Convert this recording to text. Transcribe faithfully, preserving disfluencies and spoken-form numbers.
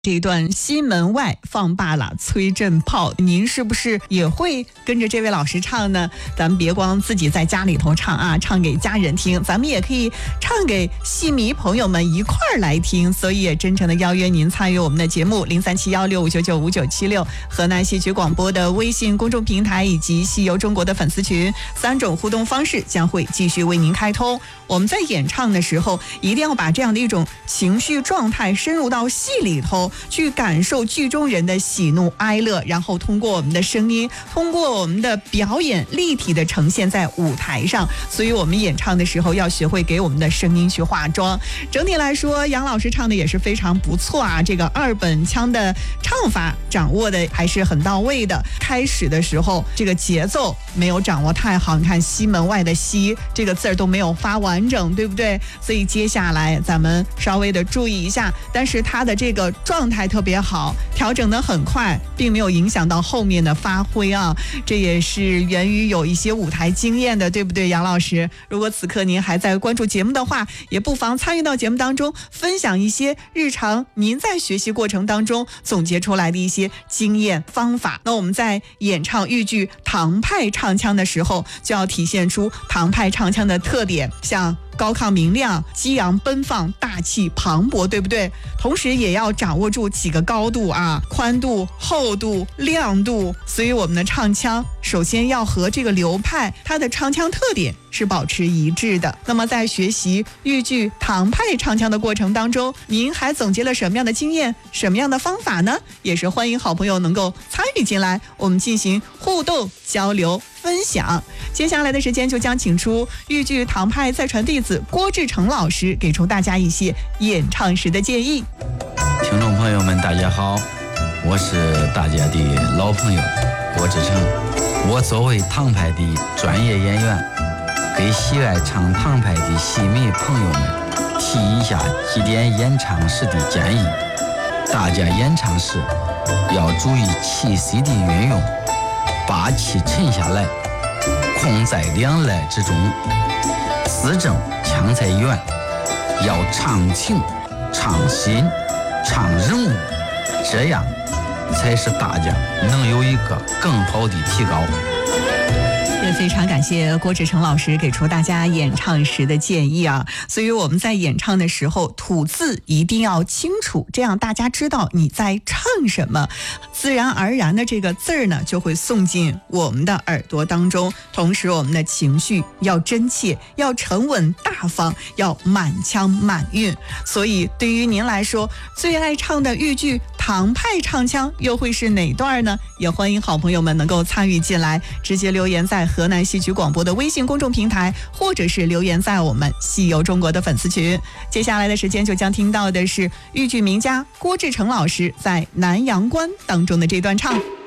这一段西门外放罢了崔振炮，您是不是也会跟着这位老师唱呢？咱们别光自己在家里头唱啊，唱给家人听，咱们也可以唱给戏迷朋友们一块儿来听。所以也真诚的邀约您参与我们的节目零三七幺六五九九五九七六，河南戏曲广播的微信公众平台以及戏游中国的粉丝群，三种互动方式将会继续为您开通。我们在演唱的时候，一定要把这样的一种情绪状态深入到戏里头，去感受剧中人的喜怒哀乐，然后通过我们的声音，通过我们的表演，立体的呈现在舞台上。所以我们演唱的时候要学会给我们的声音去化妆。整体来说，杨老师唱的也是非常不错啊，这个二本腔的唱法掌握的还是很到位的。开始的时候这个节奏没有掌握太好，你看西门外的西这个字儿都没有发完整，对不对？所以接下来咱们稍微的注意一下，但是他的这个状态特别好，调整得很快，并没有影响到后面的发挥啊。这也是源于有一些舞台经验的，对不对，杨老师？如果此刻您还在关注节目的话，也不妨参与到节目当中，分享一些日常您在学习过程当中总结出来的一些经验方法。那我们在演唱豫剧唐派唱腔的时候，就要体现出唐派唱腔的特点，像高亢明亮、激昂奔放、大气磅礴，对不对？同时也要掌握住几个高度啊，宽度、厚度、亮度。所以我们的唱腔首先要和这个流派它的唱腔特点是保持一致的。那么在学习豫剧唐派唱腔的过程当中，您还总结了什么样的经验、什么样的方法呢？也是欢迎好朋友能够参与进来，我们进行互动交流分享。接下来的时间就将请出豫剧唐派再传弟子郭志成老师，给出大家一些演唱时的建议。 听众朋友们大家好，我是大家的老朋友郭志成。我作为唐派的专业演员，给喜爱唱唐派的戏迷朋友们提一下几点演唱时的建议。大家演唱时要注意气息的运用，把气沉下来，空在两肋之中，字正腔才圆，要唱情、唱心、唱人物，这样才是大家能有一个更好的提高。 也非常感谢郭志成老师给出大家演唱时的建议啊。所以我们在演唱的时候吐字一定要清楚，这样大家知道你在唱什么，自然而然的这个字儿呢就会送进我们的耳朵当中。同时我们的情绪要真切，要沉稳大方，要满腔满韵。所以对于您来说最爱唱的豫剧唐派唱腔又会是哪段呢？也欢迎好朋友们能够参与进来，直接留言在河南戏曲广播的微信公众平台，或者是留言在我们戏游中国的粉丝群。接下来的时间就将听到的是豫剧名家郭志成老师在南阳关当中的这段唱。